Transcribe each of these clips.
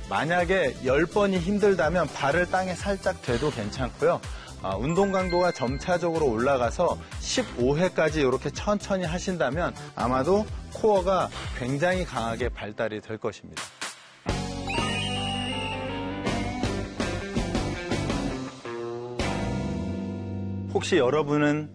만약에 10번이 힘들다면 발을 땅에 살짝 대도 괜찮고요. 운동 강도가 점차적으로 올라가서 15회까지 이렇게 천천히 하신다면 아마도 코어가 굉장히 강하게 발달이 될 것입니다. 혹시 여러분은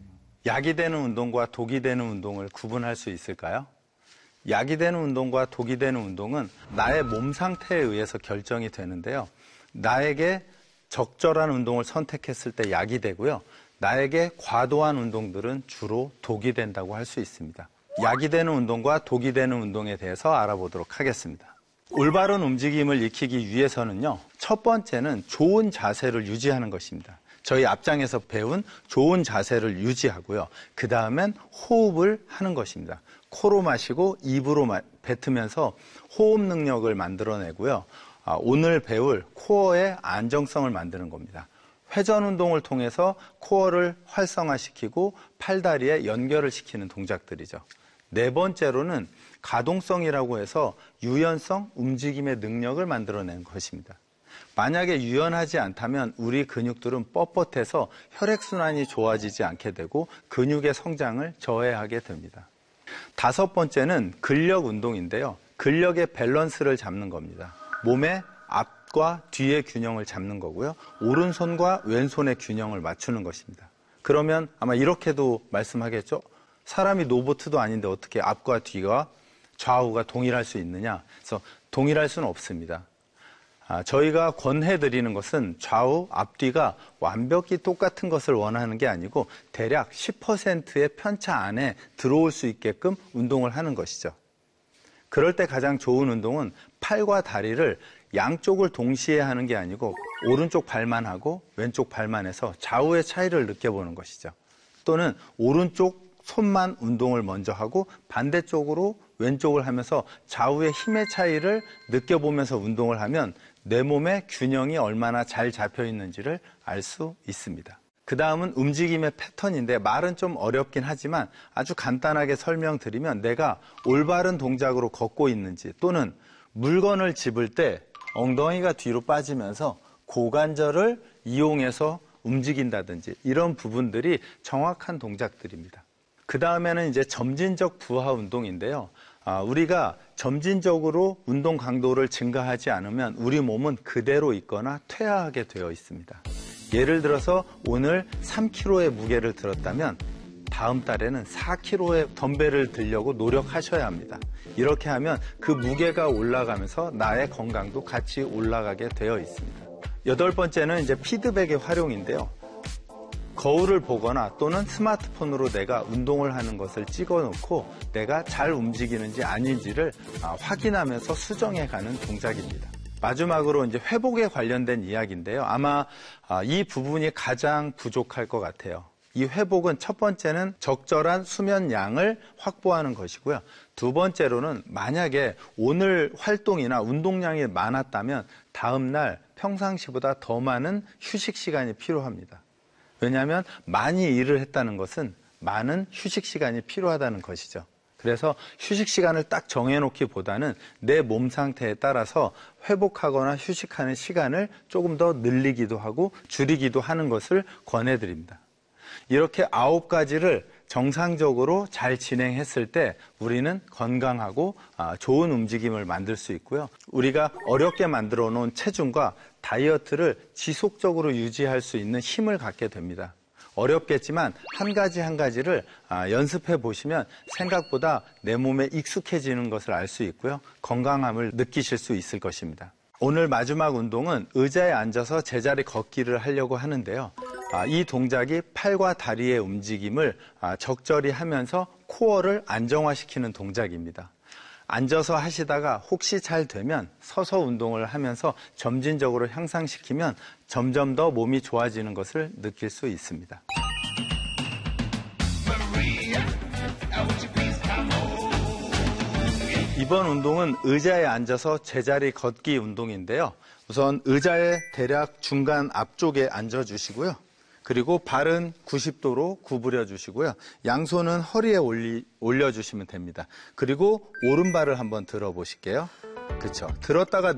약이 되는 운동과 독이 되는 운동을 구분할 수 있을까요? 약이 되는 운동과 독이 되는 운동은 나의 몸 상태에 의해서 결정이 되는데요. 나에게 적절한 운동을 선택했을 때 약이 되고요. 나에게 과도한 운동들은 주로 독이 된다고 할 수 있습니다. 약이 되는 운동과 독이 되는 운동에 대해서 알아보도록 하겠습니다. 올바른 움직임을 익히기 위해서는요. 첫 번째는 좋은 자세를 유지하는 것입니다. 저희 앞장에서 배운 좋은 자세를 유지하고요. 그 다음엔 호흡을 하는 것입니다. 코로 마시고 입으로 뱉으면서 호흡 능력을 만들어내고요. 오늘 배울 코어의 안정성을 만드는 겁니다. 회전 운동을 통해서 코어를 활성화시키고 팔다리에 연결을 시키는 동작들이죠. 네 번째로는 가동성이라고 해서 유연성, 움직임의 능력을 만들어내는 것입니다. 만약에 유연하지 않다면 우리 근육들은 뻣뻣해서 혈액순환이 좋아지지 않게 되고 근육의 성장을 저해하게 됩니다. 다섯 번째는 근력 운동인데요. 근력의 밸런스를 잡는 겁니다. 몸의 앞과 뒤의 균형을 잡는 거고요. 오른손과 왼손의 균형을 맞추는 것입니다. 그러면 아마 이렇게도 말씀하겠죠. 사람이 로봇도 아닌데 어떻게 앞과 뒤가 좌우가 동일할 수 있느냐. 그래서 동일할 수는 없습니다. 저희가 권해드리는 것은 좌우, 앞뒤가 완벽히 똑같은 것을 원하는 게 아니고 대략 10%의 편차 안에 들어올 수 있게끔 운동을 하는 것이죠. 그럴 때 가장 좋은 운동은 팔과 다리를 양쪽을 동시에 하는 게 아니고 오른쪽 발만 하고 왼쪽 발만 해서 좌우의 차이를 느껴보는 것이죠. 또는 오른쪽 손만 운동을 먼저 하고 반대쪽으로 왼쪽을 하면서 좌우의 힘의 차이를 느껴보면서 운동을 하면 내 몸의 균형이 얼마나 잘 잡혀 있는지를 알 수 있습니다. 그 다음은 움직임의 패턴인데 말은 좀 어렵긴 하지만 아주 간단하게 설명드리면 내가 올바른 동작으로 걷고 있는지 또는 물건을 집을 때 엉덩이가 뒤로 빠지면서 고관절을 이용해서 움직인다든지 이런 부분들이 정확한 동작들입니다. 그 다음에는 이제 점진적 부하 운동인데요. 우리가 점진적으로 운동 강도를 증가하지 않으면 우리 몸은 그대로 있거나 퇴화하게 되어 있습니다. 예를 들어서 오늘 3kg의 무게를 들었다면 다음 달에는 4kg의 덤벨을 들려고 노력하셔야 합니다. 이렇게 하면 그 무게가 올라가면서 나의 건강도 같이 올라가게 되어 있습니다. 여덟 번째는 이제 피드백의 활용인데요. 거울을 보거나 또는 스마트폰으로 내가 운동을 하는 것을 찍어놓고 내가 잘 움직이는지 아닌지를 확인하면서 수정해가는 동작입니다. 마지막으로 이제 회복에 관련된 이야기인데요. 아마 이 부분이 가장 부족할 것 같아요. 이 회복은 첫 번째는 적절한 수면 양을 확보하는 것이고요. 두 번째로는 만약에 오늘 활동이나 운동량이 많았다면 다음 날 평상시보다 더 많은 휴식 시간이 필요합니다. 왜냐하면 많이 일을 했다는 것은 많은 휴식 시간이 필요하다는 것이죠. 그래서 휴식 시간을 딱 정해놓기보다는 내 몸 상태에 따라서 회복하거나 휴식하는 시간을 조금 더 늘리기도 하고 줄이기도 하는 것을 권해드립니다. 이렇게 9가지를 정상적으로 잘 진행했을 때 우리는 건강하고 좋은 움직임을 만들 수 있고요. 우리가 어렵게 만들어 놓은 체중과 다이어트를 지속적으로 유지할 수 있는 힘을 갖게 됩니다. 어렵겠지만 한 가지 한 가지를 연습해 보시면 생각보다 내 몸에 익숙해지는 것을 알 수 있고요. 건강함을 느끼실 수 있을 것입니다. 오늘 마지막 운동은 의자에 앉아서 제자리 걷기를 하려고 하는데요. 이 동작이 팔과 다리의 움직임을 적절히 하면서 코어를 안정화시키는 동작입니다. 앉아서 하시다가 혹시 잘 되면 서서 운동을 하면서 점진적으로 향상시키면 점점 더 몸이 좋아지는 것을 느낄 수 있습니다. 이번 운동은 의자에 앉아서 제자리 걷기 운동인데요. 우선 의자의 대략 중간 앞쪽에 앉아주시고요. 그리고 발은 90도로 구부려 주시고요. 양손은 허리에 올려주시면 됩니다. 그리고 오른발을 한번 들어보실게요. 그렇죠. 들었다가